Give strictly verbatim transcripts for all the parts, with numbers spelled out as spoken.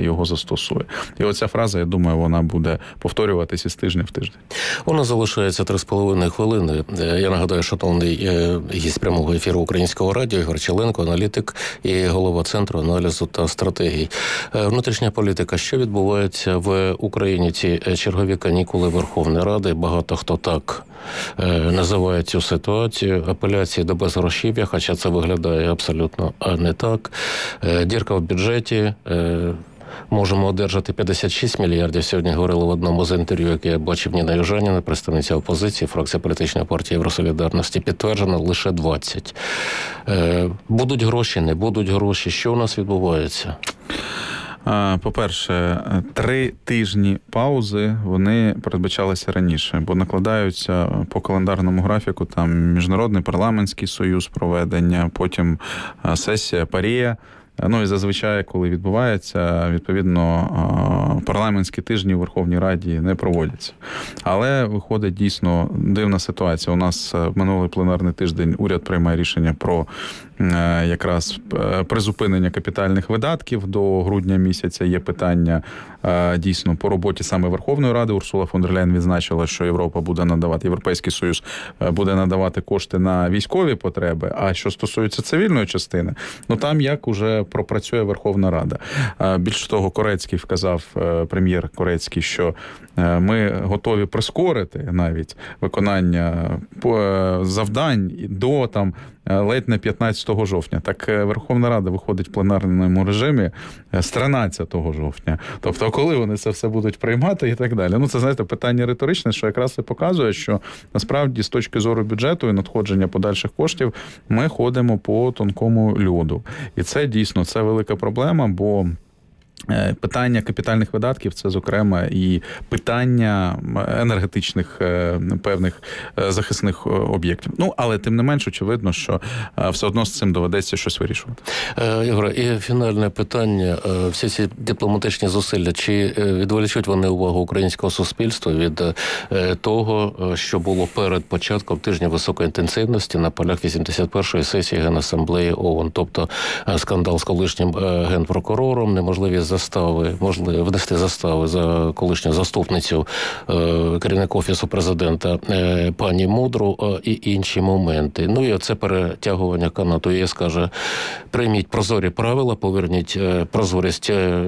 його застосує. І оця фраза, я думаю, вона буде повторюватись із тижня в тиждень. У нас залишається три з половиною хвилини. Я нагадаю, шановний гість прямого ефіру Українського радіо Ігор Чаленко, аналітик і голова Центру аналізу та стратегій. Внутрішня політика. Що відбувається в Україні ці чергові канікули Верховної Ради? Багато хто так називає цю ситуацію. Апеляції до безгрошів'я, хоча це виглядає абсолютно не так. Дірка в бюджеті. Можемо одержати п'ятдесят шість мільярдів. Сьогодні говорили в одному з інтерв'ю, яке я бачив Ніна Южаніна, представниця опозиції, фракція політичної партії Євросолідарності, підтверджено лише двадцять. Будуть гроші, не будуть гроші. Що у нас відбувається? По-перше, три тижні паузи, вони передбачалися раніше, бо накладаються по календарному графіку там Міжнародний парламентський союз проведення, потім сесія ПАРЄ. Ну і зазвичай, коли відбувається, відповідно, парламентські тижні у Верховній Раді не проводяться. Але виходить дійсно дивна ситуація. У нас в минулий пленарний тиждень уряд приймає рішення про якраз призупинення капітальних видатків до грудня місяця. Є питання дійсно по роботі саме Верховної Ради. Урсула фон дер Ляєн відзначила, що Європа буде надавати, Європейський Союз буде надавати кошти на військові потреби. А що стосується цивільної частини, ну там як уже пропрацює Верховна Рада. Більше того, Корецький вказав, прем'єр Корецький, що ми готові прискорити навіть виконання завдань до там ледь не п'ятнадцятого жовтня. Так Верховна Рада виходить в пленарному режимі з тринадцятого жовтня. Тобто, коли вони це все будуть приймати і так далі. Ну, це, знаєте, питання риторичне, що якраз і показує, що насправді з точки зору бюджету і надходження подальших коштів ми ходимо по тонкому льоду. І це дійсно, це велика проблема, бо питання капітальних видатків – це, зокрема, і питання енергетичних певних захисних об'єктів. Ну, але, тим не менш, очевидно, що все одно з цим доведеться щось вирішувати. Ігоре, і фінальне питання. Всі ці дипломатичні зусилля, чи відволічуть вони увагу українського суспільства від того, що було перед початком тижня високої інтенсивності на полях вісімдесят першої сесії Генасамблеї ООН? Тобто скандал з колишнім генпрокурором, неможливість застави, можливо, внести застави за колишню заступницю е, керівника Офісу Президента е, пані Мудру е, і інші моменти. Ну і оце перетягування канату. ЄС каже, прийміть прозорі правила, поверніть е, прозорість е,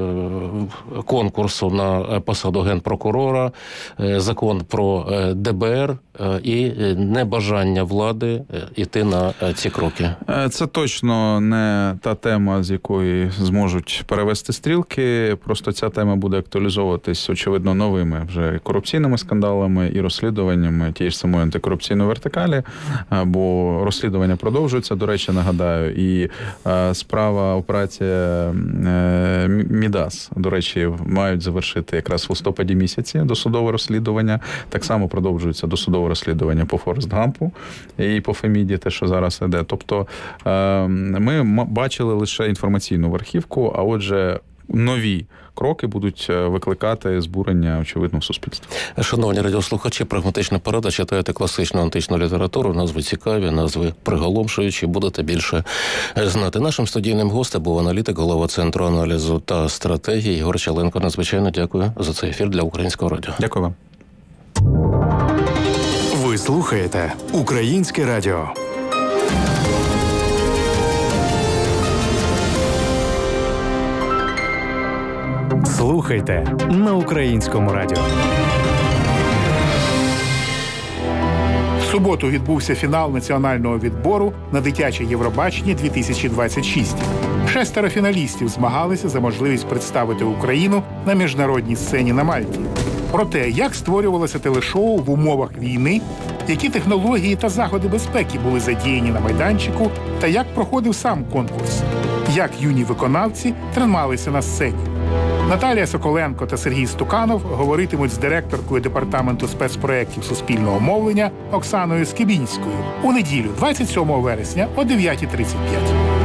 конкурсу на посаду генпрокурора, е, закон про е, ДБР е, і небажання влади йти на е, ці кроки. Це точно не та тема, з якої зможуть перевести стрілки. Просто ця тема буде актуалізовуватись, очевидно, новими вже корупційними скандалами і розслідуваннями тієї ж самої антикорупційної вертикалі, бо розслідування продовжується, до речі, нагадаю, і справа, операція Мідас, до речі, мають завершити якраз в листопаді місяці досудове розслідування. Так само продовжується досудове розслідування по Форест Гампу і по Феміді, те, що зараз іде. Тобто ми бачили лише інформаційну верхівку, а отже, нові кроки будуть викликати збурення, очевидно, в суспільстві. Шановні радіослухачі, прагматична порада. Читаєте класичну античну літературу, назви цікаві, назви приголомшуючі, будете більше знати. Нашим студійним гостем був аналітик, голова Центру аналізу та стратегії Ігор Чаленко. Надзвичайно дякую за цей ефір для Українського радіо. Дякую вам. Ви слухаєте Українське радіо. Слухайте на Українському радіо. В суботу відбувся фінал національного відбору на дитяче Євробачення дві тисячі двадцять шість. Шестеро фіналістів змагалися за можливість представити Україну на міжнародній сцені на Мальті. Про те, як створювалося телешоу в умовах війни, які технології та заходи безпеки були задіяні на майданчику, та як проходив сам конкурс, як юні виконавці трималися на сцені. Наталія Соколенко та Сергій Стуканов говоритимуть з директоркою Департаменту спецпроєктів суспільного мовлення Оксаною Скибінською у неділю, двадцять сьомого вересня о дев'ятій тридцять п'ять.